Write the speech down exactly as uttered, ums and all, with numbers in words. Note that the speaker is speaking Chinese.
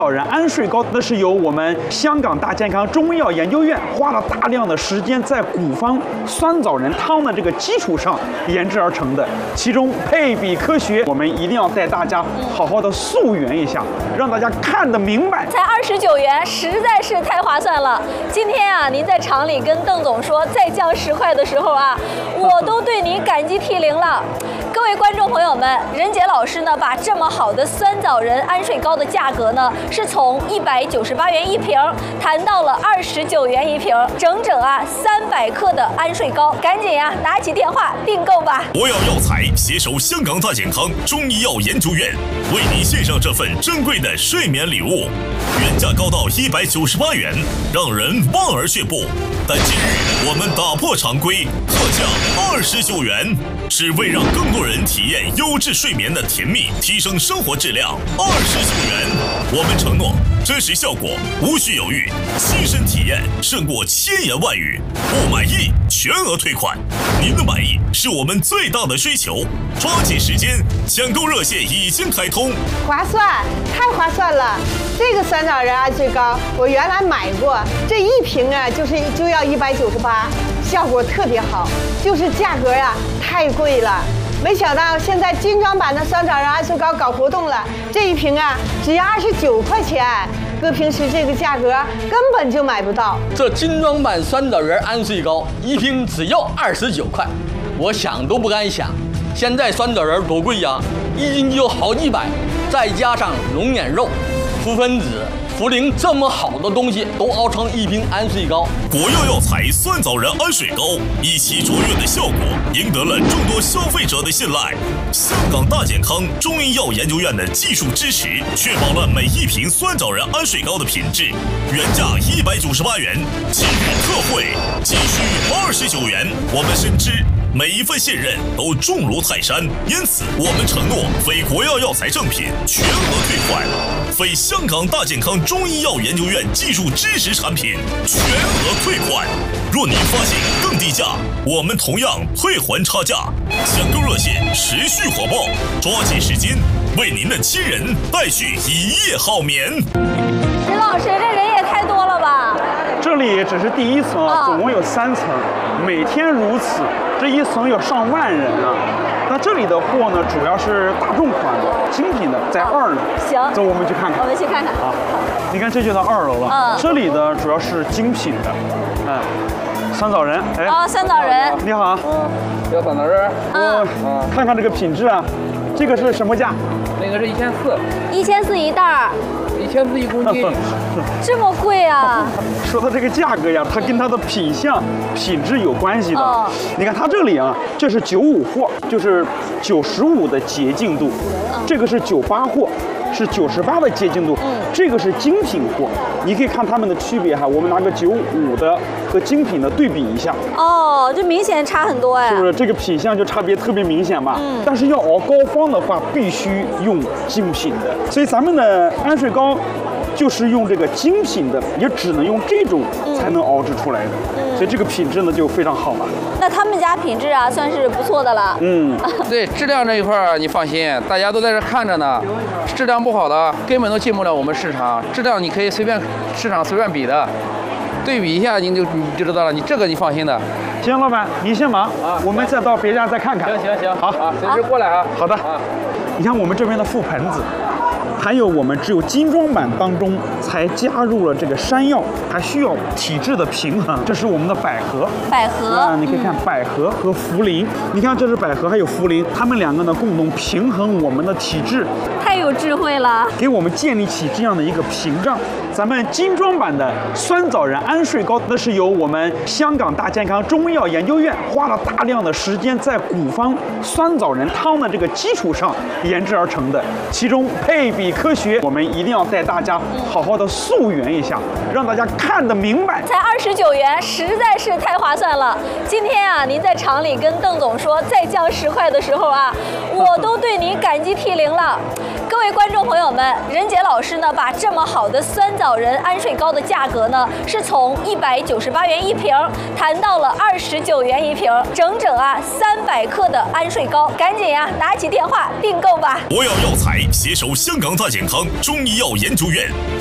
老人安睡膏，那是由我们香港大健康中医药研究院花了大量的时间，在古方酸枣仁汤的这个基础上研制而成的。其中配比科学，我们一定要带大家好好的溯源一下，让大家看得明白。 才二十九元，实在是太划算了。今天啊，您在厂里跟邓总说再降十块的时候啊，我都对您感激涕零了。各位观众朋友们，任杰老师呢，把这么好的酸枣仁安睡膏的价格呢，是从一百九十八元一瓶谈到了二十九元一瓶，整整啊三百克的安睡膏，赶紧呀、啊、拿起电话订购吧！ 国药药材携手香港大健康中医药研究院，为您献上这份珍贵的睡眠礼物，原价高到一百九十八元，让人望而却步。但今日我们打破常规，特价二十九元，是为让更多人体验优质睡眠的甜蜜，提升生活质量。二十九元，我们承诺真实效果无需犹豫，亲身体验胜过千言万语。不满意全额退款，您的满意是我们最大的追求。抓紧时间，抢购热线已经开通。 划算，太划算了！这个酸枣仁安睡膏我原来买过，这一瓶啊就是就要一百九十八，效果特别好，就是价格啊太贵了。没想到现在精装版的酸枣仁安睡膏搞活动了，这一瓶啊只要二十九块钱，搁平时这个价格根本就买不到。 这精装版酸枣仁安睡膏一瓶只要二十九块，我想都不敢想。现在酸枣仁多贵呀，一斤就好几百，再加上龙眼肉、福分子、茯苓这么好的东西都熬成一瓶安睡膏。 国药药材酸枣仁安睡膏以其卓越的效果，赢得了众多消费者的信赖。香港大健康中医药研究院的技术支持，确保了每一瓶酸枣仁安睡膏的品质。原价一百九十八元，今日特惠仅需二十九元。我们深知每一份信任都重如泰山，因此我们承诺非国药药材正品全额退款，非香港大健康中医药研究院技术支持产品全额退款。若您发现更低价，我们同样退还差价。抢购热线持续火爆，抓紧时间，为您的亲人带去一夜好眠。 任老师，这人也太多了吧？ 这里只是第一层啊，总共有三层，每天如此，这一层有上万人啊。那这里的货呢，主要是大众款的、精品的，在二楼。 行， 走，我们去看看。 我们去看看。 好，你看这就到二楼了。 嗯， 这里的主要是精品的，嗯，酸枣仁。哎， 哦，酸枣仁。 你好。 嗯，要酸枣仁。 嗯，嗯，看看这个品质啊，这个是什么价？ 那个是一千四。 一千四一袋儿。 一千四一公斤， 这么贵啊！ 说到这个价格呀，它跟它的品相、品质有关系的。 哦、 你看它这里啊，这是九五货，就是九十五的洁净度； 嗯、 这个是九八货，是九十八的洁净度。 嗯， 这个是精品货，你可以看它们的区别哈。我们拿个九五的和精品的对比一下。 哦，这明显差很多哎。 是不是这个品相就差别特别明显吧？ 嗯。 但是要熬膏方的话，必须用精品的，所以咱们的安睡膏就是用这个精品的，也只能用这种才能熬制出来的，嗯、所以这个品质呢就非常好了。 那他们家品质啊算是不错的了。 嗯， 对质量这一块儿你放心，大家都在这看着呢，质量不好的根本都进不了我们市场，质量你可以随便市场随便比的，对比一下你就你就知道了，你这个你放心的。 行，老板你先忙啊，我们再到别家再看看。 行行行， 好啊，随时过来啊。 好的。啊，你看我们这边的覆盆子。还有我们只有精装版当中才加入了这个山药，还需要体质的平衡。这是我们的百合， 百合啊，你可以看百合和茯苓。你看这是百合还有茯苓，它们两个呢共同平衡我们的体质， 太有智慧了， 给我们建立起这样的一个屏障。咱们精装版的酸枣仁安睡膏，那是由我们香港大健康中医药研究院花了大量的时间，在古方酸枣仁汤的这个基础上研制而成的。其中配比科学，我们一定要带大家好好的溯源一下，让大家看得明白。 才二十九元，实在是太划算了。今天啊，您在厂里跟邓总说再降十块的时候啊，我都对您感激涕零了。 各位观众朋友们，任杰老师呢，把这么好的酸枣仁安睡糕的价格呢，是从一百九十八元一瓶谈到了二十九元一瓶，整整啊三百克的安睡糕，赶紧呀、啊、拿起电话订购吧！ 博药药材携手香港大健康中医药研究院。